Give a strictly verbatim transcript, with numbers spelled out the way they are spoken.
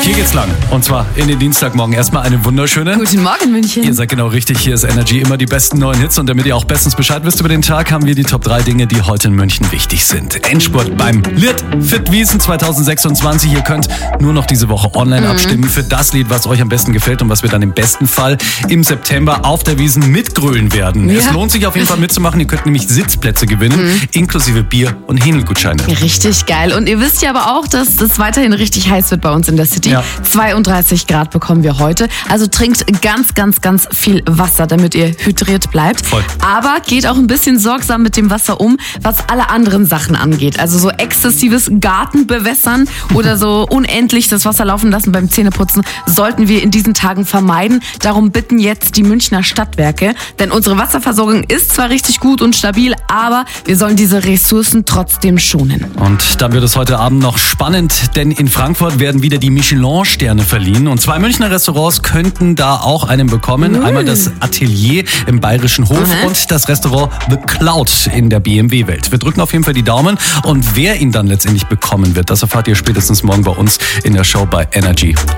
Hier geht's lang. Und zwar in den Dienstagmorgen. Erstmal eine wunderschöne. Guten Morgen, München. Ihr seid genau richtig. Hier ist Energy. Immer die besten neuen Hits. Und damit ihr auch bestens Bescheid wisst über den Tag, haben wir die Top drei Dinge, die heute in München wichtig sind. Endspurt beim Lied Fit Wiesn zwanzig sechsundzwanzig. Ihr könnt nur noch diese Woche online mhm. abstimmen für das Lied, was euch am besten gefällt und was wir dann im besten Fall im September auf der Wiesn mitgrölen werden. Ja. Es lohnt sich auf jeden Fall mitzumachen. Ihr könnt nämlich Sitzplätze gewinnen, mhm. inklusive Bier- und Hähnelgutscheine. Richtig geil. Und ihr wisst ja aber auch, dass es weiterhin richtig heiß wird bei uns in der City. Ja. zweiunddreißig Grad bekommen wir heute. Also trinkt ganz, ganz, ganz viel Wasser, damit ihr hydriert bleibt. Voll. Aber geht auch ein bisschen sorgsam mit dem Wasser um, was alle anderen Sachen angeht. Also so exzessives Gartenbewässern oder so unendlich das Wasser laufen lassen beim Zähneputzen sollten wir in diesen Tagen vermeiden. Darum bitten jetzt die Münchner Stadtwerke. Denn unsere Wasserversorgung ist zwar richtig gut und stabil, aber wir sollen diese Ressourcen trotzdem schonen. Und dann wird es heute Abend noch spannend, denn in Frankfurt werden wieder die Michelin-Sterne verliehen. Und zwei Münchner Restaurants könnten da auch einen bekommen. Mhm. Einmal das Atelier im Bayerischen Hof mhm. und das Restaurant The Cloud in der B M W-Welt. Wir drücken auf jeden Fall die Daumen. Und wer ihn dann letztendlich bekommen wird, das erfahrt ihr spätestens morgen bei uns in der Show bei Energy.